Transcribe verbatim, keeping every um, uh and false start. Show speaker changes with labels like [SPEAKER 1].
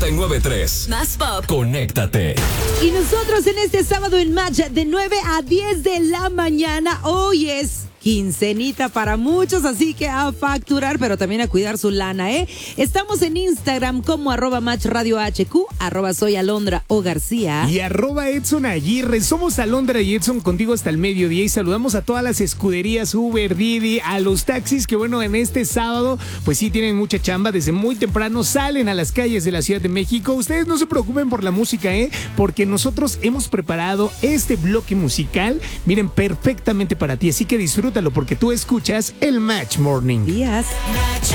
[SPEAKER 1] noventa y nueve punto tres. Más pop. Conéctate.
[SPEAKER 2] Y nosotros en este sábado en Match de nueve a diez de la mañana. Hoy es quincenita para muchos, así que a facturar, pero también a cuidar su lana, ¿eh? Estamos en Instagram como arroba Match Radio H Q, arroba soy Alondra O García.
[SPEAKER 3] Y arroba Edson Aguirre. Somos Alondra y Edson contigo hasta el mediodía y saludamos a todas las escuderías Uber, Didi, a los taxis que bueno, en este sábado pues sí tienen mucha chamba, desde muy temprano salen a las calles de la Ciudad de México. Ustedes no se preocupen por la música, ¿eh? Porque nosotros hemos preparado este bloque musical, miren, perfectamente para ti, así que disfrútalo porque tú escuchas el Match Morning.
[SPEAKER 2] Días.
[SPEAKER 1] Match